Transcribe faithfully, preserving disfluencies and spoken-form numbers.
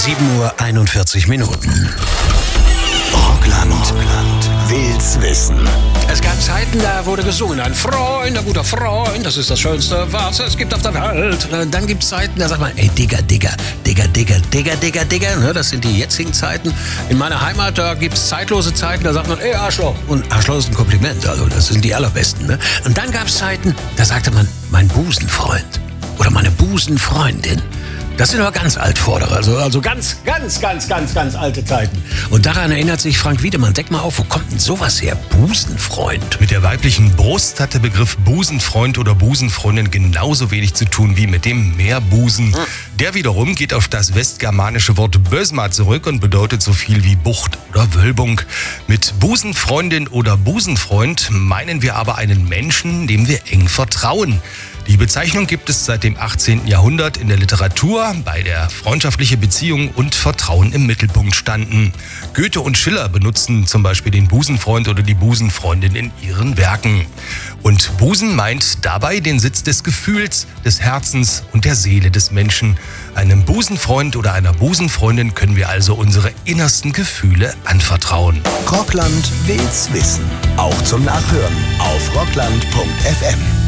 sieben Uhr einundvierzig Minuten. Rockland, Rockland will's wissen. Es gab Zeiten, da wurde gesungen, ein Freund, ein guter Freund, das ist das Schönste, was es gibt auf der Welt. Dann gibt es Zeiten, da sagt man, ey, Digga, Digga, Digga, Digga, Digga, Digga, Digga. Das sind die jetzigen Zeiten. In meiner Heimat, da gibt es zeitlose Zeiten, da sagt man, ey, Arschloch. Und Arschloch ist ein Kompliment, also das sind die allerbesten. Ne? Und dann gab es Zeiten, da sagte man, mein Busenfreund oder meine Busenfreundin. Das sind aber ganz Altvorderer, also, also ganz, ganz, ganz, ganz, ganz alte Zeiten. Und daran erinnert sich Frank Wiedemann. Deck mal auf, wo kommt denn sowas her? Busenfreund. Mit der weiblichen Brust hat der Begriff Busenfreund oder Busenfreundin genauso wenig zu tun wie mit dem Meerbusen. Hm. Der wiederum geht auf das westgermanische Wort Bösma zurück und bedeutet so viel wie Bucht oder Wölbung. Mit Busenfreundin oder Busenfreund meinen wir aber einen Menschen, dem wir eng vertrauen. Die Bezeichnung gibt es seit dem achtzehnten Jahrhundert in der Literatur, bei der freundschaftliche Beziehungen und Vertrauen im Mittelpunkt standen. Goethe und Schiller benutzen zum Beispiel den Busenfreund oder die Busenfreundin in ihren Werken. Und Busen meint dabei den Sitz des Gefühls, des Herzens und der Seele des Menschen. Einem Busenfreund oder einer Busenfreundin können wir also unsere innersten Gefühle anvertrauen. Rockland will's wissen. Auch zum Nachhören auf rockland punkt f m.